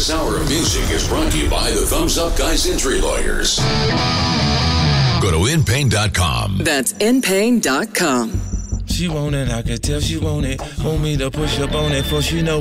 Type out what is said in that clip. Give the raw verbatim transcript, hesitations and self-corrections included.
This hour of music is brought to you by the Thumbs Up Guys Injury Lawyers. Go to in pain dot com. That's in pain dot com. She want it, I can tell she want it. Want me to push up on it, for she know